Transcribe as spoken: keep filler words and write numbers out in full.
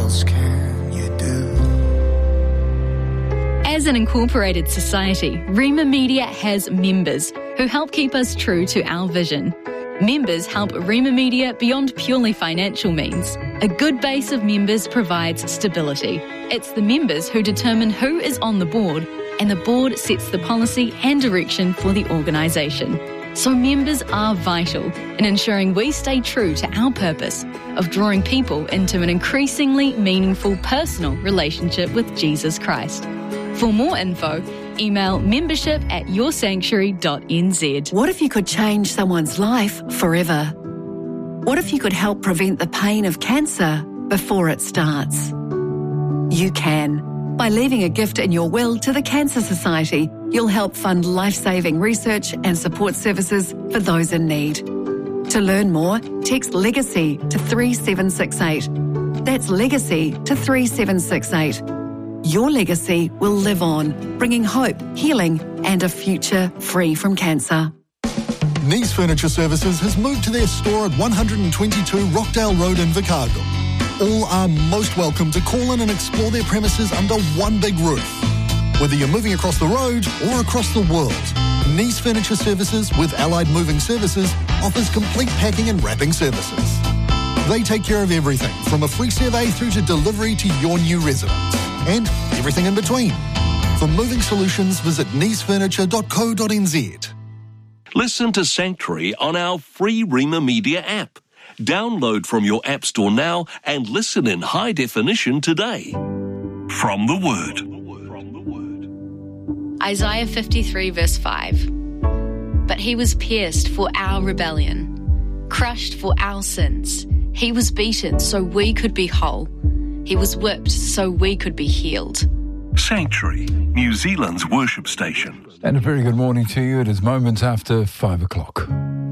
else can you do? As an incorporated society, Rima Media has members who help keep us true to our vision. Members help Rima Media beyond purely financial means. A good base of members provides stability. It's the members who determine who is on the board, and the board sets the policy and direction for the organisation. So members are vital in ensuring we stay true to our purpose of drawing people into an increasingly meaningful personal relationship with Jesus Christ. For more info, email membership at your sanctuary dot n z. What if you could change someone's life forever? What if you could help prevent the pain of cancer before it starts? You can. By leaving a gift in your will to the Cancer Society, you'll help fund life-saving research and support services for those in need. To learn more, text LEGACY to three seven six eight. That's LEGACY to three seven six eight. Your legacy will live on, bringing hope, healing, and a future free from cancer. Nice Furniture Services has moved to their store at one twenty-two Rockdale Road in Invercargill. All are most welcome to call in and explore their premises under one big roof. Whether you're moving across the road or across the world, Nice Furniture Services with Allied Moving Services offers complete packing and wrapping services. They take care of everything from a free survey through to delivery to your new residence and everything in between. For moving solutions, visit nice furniture dot co dot n z. Listen to Sanctuary on our free Rima Media app. Download from your app store now and listen in high definition today. From the Word. Isaiah fifty-three verse five. But he was pierced for our rebellion, crushed for our sins. He was beaten so we could be whole. He was whipped so we could be healed. Sanctuary, New Zealand's worship station. And a very good morning to you. It is moments after five o'clock.